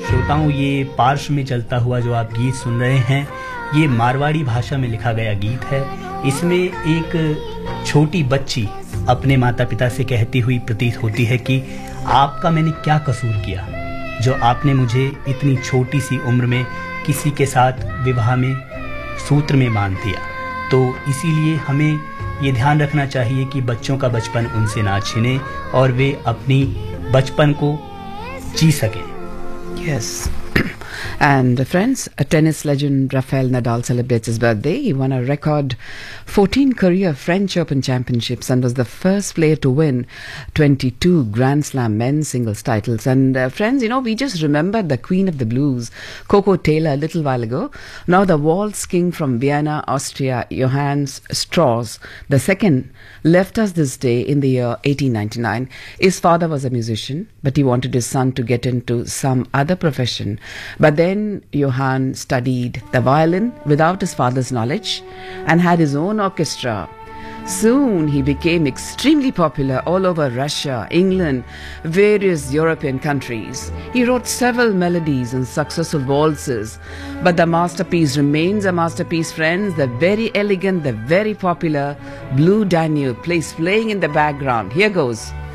श्रोताओं, ये पार्श्व में चलता हुआ जो आप गीत सुन रहे हैं, ये मारवाड़ी भाषा में लिखा गया गीत है। इसमें एक छोटी बच्ची अपने माता पिता से कहती हुई प्रतीत होती है कि आपका मैंने क्या कसूर किया जो आपने मुझे इतनी छोटी सी उम्र में किसी के साथ विवाह में सूत्र में बांध दिया। तो इसीलिए हमें ये ध्यान रखना चाहिए कि बच्चों का बचपन उनसे ना छिने और वे अपनी बचपन को जी सकें। Yes. And friends, a tennis legend Rafael Nadal celebrates his birthday. He won a record 14 career French Open championships and was the first player to win 22 Grand Slam men's singles titles. And friends, you know, we just remembered the Queen of the Blues, Coco Taylor, a little while ago. Now the waltz king from Vienna, Austria, Johann Strauss II, left us this day in the year 1899. His father was a musician, but he wanted his son to get into some other profession. But then Johann studied the violin without his father's knowledge and had his own orchestra. Soon he became extremely popular all over Russia, England, various European countries. He wrote several melodies and successful waltzes. But the masterpiece remains a masterpiece, friends. The very elegant, the very popular Blue Danube plays playing in the background. Here goes.